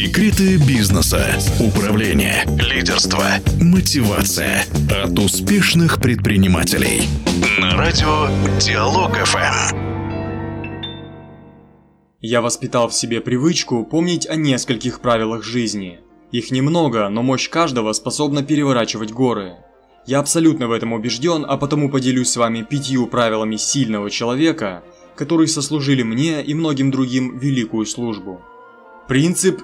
Секреты бизнеса, управления, лидерства, мотивация от успешных предпринимателей. На радио Диалог ФМ. Я воспитал в себе привычку помнить о нескольких правилах жизни. Их немного, но мощь каждого способна переворачивать горы. Я абсолютно в этом убежден, а потому поделюсь с вами 5 правилами сильного человека, которые сослужили мне и многим другим великую службу. Принцип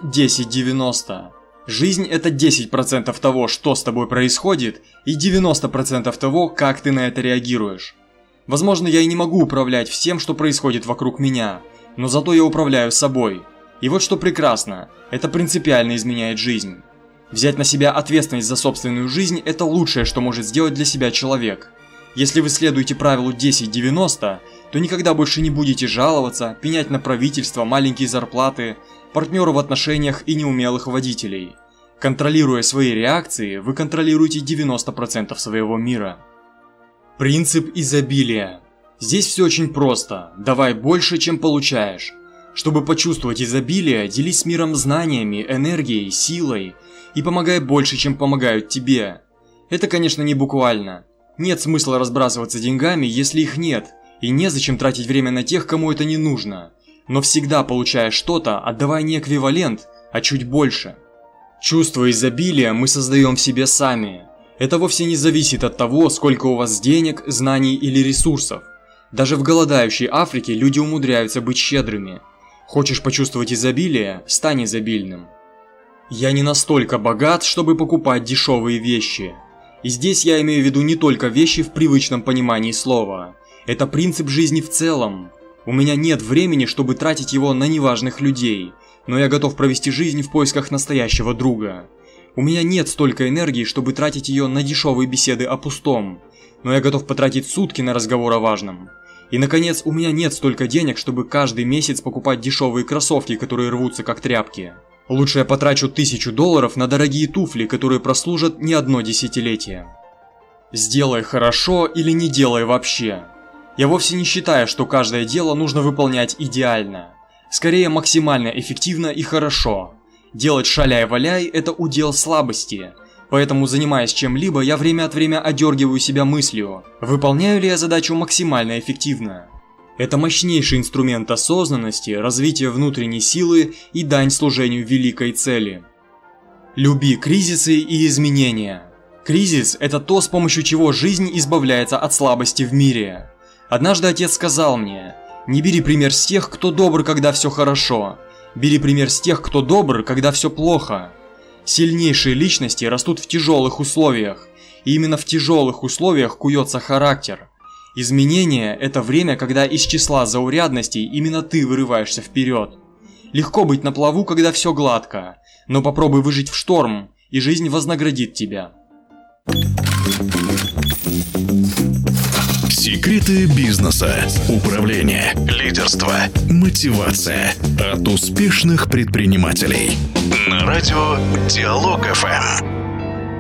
10-90. Жизнь – это 10% того, что с тобой происходит, и 90% того, как ты на это реагируешь. Возможно, я и не могу управлять всем, что происходит вокруг меня, но зато я управляю собой. И вот что прекрасно, это принципиально изменяет жизнь. Взять на себя ответственность за собственную жизнь – это лучшее, что может сделать для себя человек. Если вы следуете правилу 10-90, то никогда больше не будете жаловаться, пенять на правительство, маленькие зарплаты, партнеров в отношениях и неумелых водителей. Контролируя свои реакции, вы контролируете 90% своего мира. Принцип изобилия. Здесь все очень просто. Давай больше, чем получаешь. Чтобы почувствовать изобилие, делись с миром знаниями, энергией, силой и помогай больше, чем помогают тебе. Это, конечно, не буквально. Нет смысла разбрасываться деньгами, если их нет, и незачем тратить время на тех, кому это не нужно. Но всегда получая что-то, отдавай не эквивалент, а чуть больше. Чувство изобилия мы создаем в себе сами. Это вовсе не зависит от того, сколько у вас денег, знаний или ресурсов. Даже в голодающей Африке люди умудряются быть щедрыми. Хочешь почувствовать изобилие? Стань изобильным. Я не настолько богат, чтобы покупать дешевые вещи. И здесь я имею в виду не только вещи в привычном понимании слова. Это принцип жизни в целом. У меня нет времени, чтобы тратить его на неважных людей, но я готов провести жизнь в поисках настоящего друга. У меня нет столько энергии, чтобы тратить ее на дешевые беседы о пустом, но я готов потратить сутки на разговор о важном. И, наконец, у меня нет столько денег, чтобы каждый месяц покупать дешевые кроссовки, которые рвутся как тряпки. Лучше я потрачу $1000 на дорогие туфли, которые прослужат не одно десятилетие. Сделай хорошо или не делай вообще. Я вовсе не считаю, что каждое дело нужно выполнять идеально. Скорее, максимально эффективно и хорошо. Делать шаляй-валяй – это удел слабости. Поэтому, занимаясь чем-либо, я время от времени одергиваю себя мыслью, выполняю ли я задачу максимально эффективно. Это мощнейший инструмент осознанности, развития внутренней силы и дань служению великой цели. Люби кризисы и изменения. Кризис – это то, с помощью чего жизнь избавляется от слабости в мире. Однажды отец сказал мне: не бери пример с тех, кто добр, когда все хорошо. Бери пример с тех, кто добр, когда все плохо. Сильнейшие личности растут в тяжелых условиях, и именно в тяжелых условиях куется характер. Изменение – это время, когда из числа заурядностей именно ты вырываешься вперед. Легко быть на плаву, когда все гладко, но попробуй выжить в шторм, и жизнь вознаградит тебя. Секреты бизнеса, управления, лидерства, мотивация от успешных предпринимателей. На радио Диалог ФМ.